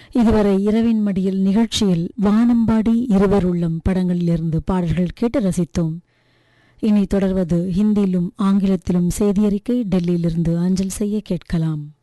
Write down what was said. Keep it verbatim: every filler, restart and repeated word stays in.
இதுவரை இரவின் மடியில் நிகழ்ச்சியில் வானம்பாடி இருவர் உள்ளம் படங்களிலிருந்து பாடல்கள் கேட்டு ரசித்தோம். இனி தொடர்வது ஹிந்தியிலும் ஆங்கிலத்திலும் செய்தியறிக்கை டெல்லியிலிருந்து அஞ்சல் செய்ய கேட்கலாம்.